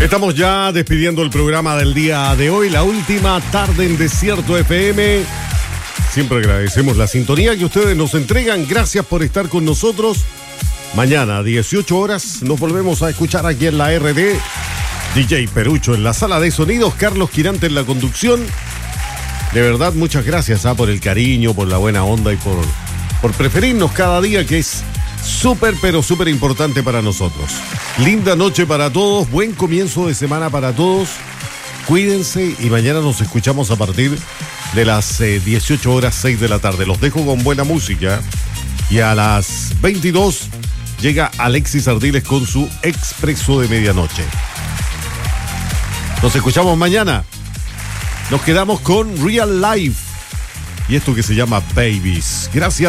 Estamos ya despidiendo el programa del día de hoy, la última tarde en Desierto FM. Siempre agradecemos la sintonía que ustedes nos entregan. Gracias por estar con nosotros. Mañana a 18 horas nos volvemos a escuchar aquí en la RD. DJ Perucho en la sala de sonidos, Carlos Quirante en la conducción. De verdad, muchas gracias por el cariño, por la buena onda y por preferirnos cada día, que es súper, pero súper importante para nosotros. Linda noche para todos, buen comienzo de semana para todos. Cuídense y mañana nos escuchamos a partir de las 18 horas 6 de la tarde. Los dejo con buena música y a las 22 llega Alexis Ardiles con su Expreso de Medianoche. Nos escuchamos mañana. Nos quedamos con Real Life y esto que se llama Babies. Gracias.